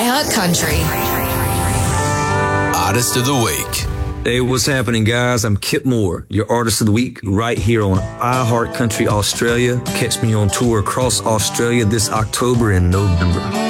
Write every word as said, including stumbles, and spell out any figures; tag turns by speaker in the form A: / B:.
A: iHeart Country.
B: Artist of the Week.
C: Hey, what's happening, guys? I'm Kip Moore, your Artist of the Week, right here on iHeart Country Australia. Catch me on tour across Australia this October and November.